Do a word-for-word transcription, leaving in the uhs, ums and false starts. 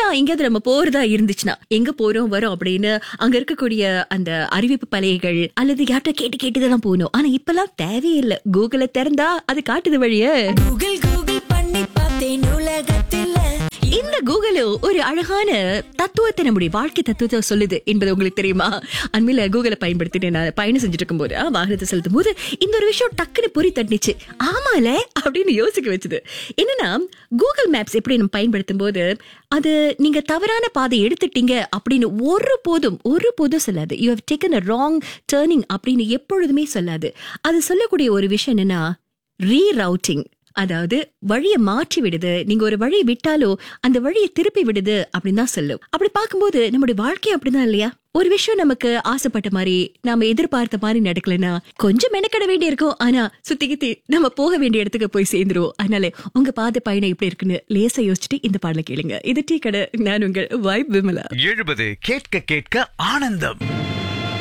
எங்கேயாவது நம்ம போறதா இருந்துச்சுன்னா எங்க போறோம் வரோம் அப்படின்னு அங்க இருக்கக்கூடிய அந்த அறிவிப்பு பலகைகள் அல்லது யார்ட்ட கேட்டு கேட்டுதான் போகணும். ஆனா இப்பெல்லாம் தேவையில்லை, கூகுளை திறந்தா அது காட்டுது வழிய. கூகுள் கூகுள் பண்ணி பார்த்தேன் உலகத்தில். இந்த கூகுள் ஒரு அழகான தத்துவத்தை, நம்முடைய வாழ்க்கை தத்துவத்தை சொல்லுது என்பது உங்களுக்கு தெரியுமா? அண்மையில கூகுளை பயன்படுத்திட்டு நான் பயணம் செஞ்சுட்டு இருக்கும் போது வாகனத்தை செலுத்தும் போது இந்த ஒரு விஷயம் டக்குன்னு பொறி தட்டுச்சு. ஆமால அப்படின்னு யோசிக்க வச்சுது. என்னன்னா, கூகுள் மேப்ஸ் எப்படி நம்ம பயன்படுத்தும் போது அது நீங்க தவறான பாதை எடுத்துட்டீங்க அப்படின்னு ஒரு போதும் ஒரு போதும் சொல்லாது. You have taken a wrong turning அப்படின்னு எப்பொழுதுமே சொல்லாது. அது சொல்லக்கூடிய ஒரு விஷயம் என்னன்னா, ரீரவுட்டிங். அதாவது வழியை மாற்றி விடுது. நீங்க ஒரு வழியை விட்டாலோ அந்த வழியை திருப்பி விடுது அப்படின்னு தான் சொல்லும். அப்படி பார்க்கும்போது நம்முடைய வாழ்க்கை அப்படிதான் இல்லையா? ஒரு விஷயம் நமக்கு ஆசைப்பட்ட மாதிரி நாம எதிர்பார்த்த மாதிரி நடக்கலன்னா கொஞ்சம் மெனக்கட வேண்டி இருக்கும். ஆனா சுத்தி கித்தி நம்ம போக வேண்டிய இடத்துக்கு போய் சேர்ந்துருவோம். அதனால உங்க பாத பயணம் எப்படி இருக்குன்னு லேசா யோசிச்சுட்டு இந்த பாடல கேளுங்க. இது டீ கடை. நான் உங்கள் வைப் விமலா. எழுபது கேட்க கேட்க ஆனந்தம்.